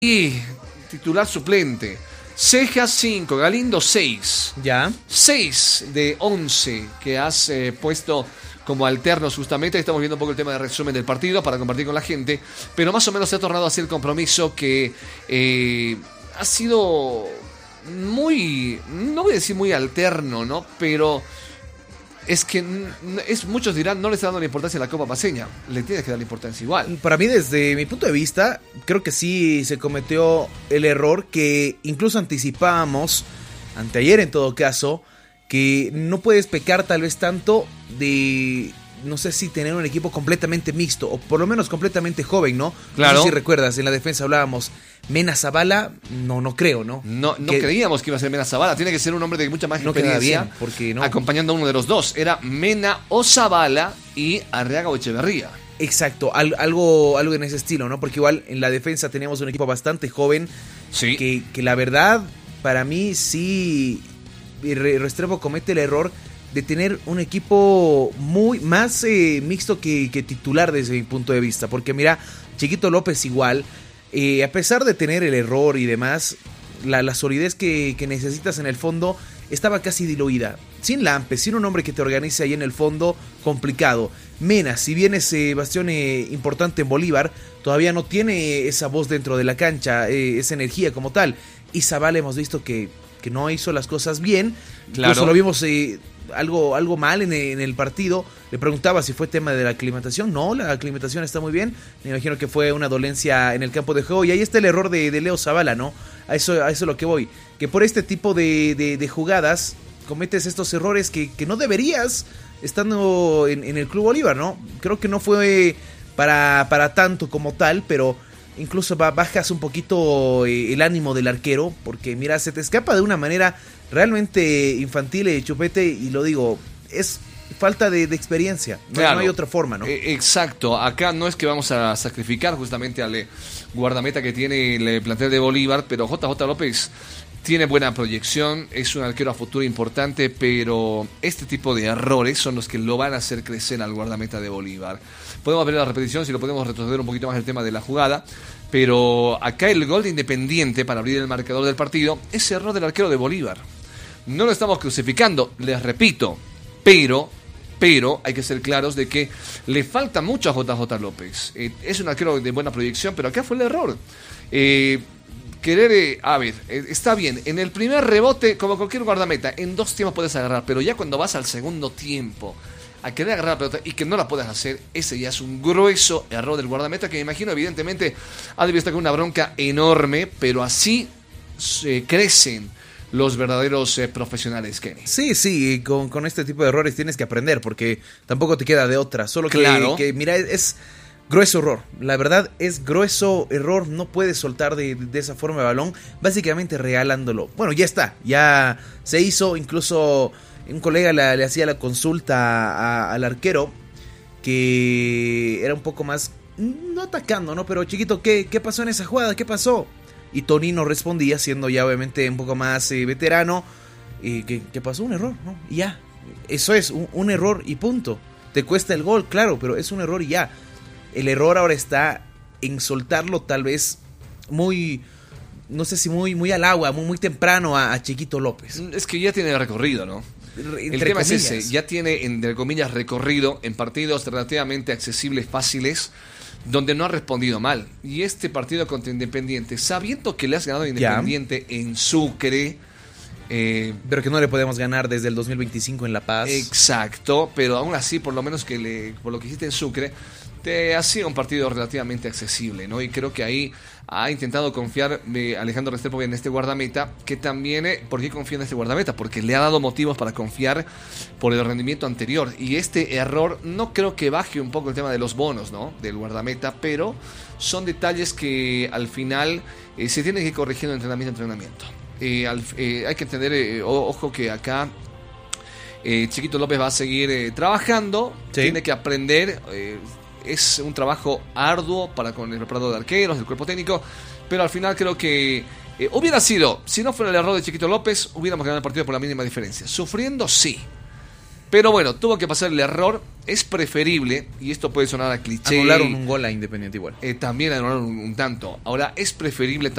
Y titular suplente. Ceja 5, Galindo 6. Ya. 6 de 11 que has puesto como alternos justamente. Estamos viendo un poco el tema de resumen del partido para compartir con la gente. Pero más o menos se ha tornado así el compromiso que ha sido muy, no voy a decir muy alterno, ¿no? Pero es que muchos dirán, no le está dando la importancia a la Copa Paceña. Le tienes que dar la importancia igual. Para mí, desde mi punto de vista, creo que sí se cometió el error que incluso anticipábamos, anteayer en todo caso, que no puedes pecar tal vez tanto de, no sé si tener un equipo completamente mixto, o por lo menos completamente joven, ¿no? Claro. No sé si recuerdas, en la defensa hablábamos, Mena Zavala, no creo, ¿no? No creíamos que iba a ser Mena Zavala. Tiene que ser un hombre de mucha más experiencia, bien, porque no. acompañando a uno de los dos. Era Mena o Zavala y Arriaga o Echeverría. Exacto, algo en ese estilo, ¿no? Porque igual en la defensa teníamos un equipo bastante joven. Sí. Que la verdad, para mí sí, Restrepo comete el error de tener un equipo muy más mixto que titular desde mi punto de vista. Porque mira, Chiquito López igual, a pesar de tener el error y demás, la solidez que necesitas en el fondo estaba casi diluida. Sin Lampe, sin un hombre que te organice ahí en el fondo, complicado. Mena, si bien es bastión importante en Bolívar, todavía no tiene esa voz dentro de la cancha, esa energía como tal. Y Zavala hemos visto que no hizo las cosas bien. Claro. Incluso lo vimos algo mal en el partido. Le preguntaba si fue tema de la aclimatación. No, la aclimatación está muy bien. Me imagino que fue una dolencia en el campo de juego. Y ahí está el error de Leo Zavala, ¿no? A eso es lo que voy. Que por este tipo de jugadas cometes estos errores que no deberías estando en el Club Bolívar, ¿no? Creo que no fue para tanto como tal, pero incluso bajas un poquito el ánimo del arquero, porque mira, se te escapa de una manera realmente infantil, Chupete, y lo digo, es falta de experiencia, claro. No hay otra forma, ¿no? Exacto, acá no es que vamos a sacrificar justamente al guardameta que tiene el plantel de Bolívar, pero JJ López tiene buena proyección, es un arquero a futuro importante, pero este tipo de errores son los que lo van a hacer crecer al guardameta de Bolívar. Podemos ver la repetición, si lo podemos retroceder un poquito más el tema de la jugada, pero acá el gol de Independiente para abrir el marcador del partido es error del arquero de Bolívar. No lo estamos crucificando, les repito, pero hay que ser claros de que le falta mucho a JJ López. Es un arquero de buena proyección, pero acá fue el error. Está bien, en el primer rebote, como cualquier guardameta, en 2 tiempos puedes agarrar, pero ya cuando vas al segundo tiempo a querer agarrar la pelota y que no la puedas hacer, ese ya es un grueso error del guardameta, que me imagino evidentemente ha debido estar con una bronca enorme, pero así crecen los verdaderos profesionales, Kenny. Sí, con este tipo de errores tienes que aprender, porque tampoco te queda de otra, solo claro. que mira, es grueso error, la verdad es grueso error, no puedes soltar de esa forma el balón, básicamente regalándolo. Bueno, ya está, ya se hizo, incluso un colega le hacía la consulta al arquero, que era un poco más, no atacando, ¿no? Pero chiquito, ¿qué pasó en esa jugada? ¿Qué pasó? Y Tonino respondía, siendo ya obviamente un poco más veterano, que pasó un error, ¿no? Y ya, eso es, un error y punto. Te cuesta el gol, claro, pero es un error y ya. El error ahora está en soltarlo tal vez muy, no sé si muy al agua, muy temprano a Chiquito López. Es que ya tiene recorrido, ¿no? El tema es ese, ya tiene, entre comillas, recorrido en partidos relativamente accesibles, fáciles, donde no ha respondido mal. Y este partido contra Independiente, sabiendo que le has ganado a Independiente en Sucre, pero que no le podemos ganar desde el 2025 en La Paz. Exacto, pero aún así, por lo menos por lo que hiciste en Sucre, te ha sido un partido relativamente accesible, ¿no? Y creo que ahí ha intentado confiar Alejandro Restrepo en este guardameta, que también, ¿por qué confía en este guardameta? Porque le ha dado motivos para confiar por el rendimiento anterior, y este error no creo que baje un poco el tema de los bonos, ¿no? Del guardameta, pero son detalles que al final se tienen que ir corrigiendo entrenamiento a entrenamiento. Hay que entender, ojo, que acá Chiquito López va a seguir trabajando, sí. Tiene que aprender, es un trabajo arduo con el preparador de arqueros, el cuerpo técnico, pero al final creo que hubiera sido, si no fuera el error de Chiquito López, hubiéramos ganado el partido por la mínima diferencia. Sufriendo, sí, Pero bueno, tuvo que pasar el error. Es preferible, y esto puede sonar a cliché. Anularon un gol a Independiente igual. También anularon un tanto. Ahora, es preferible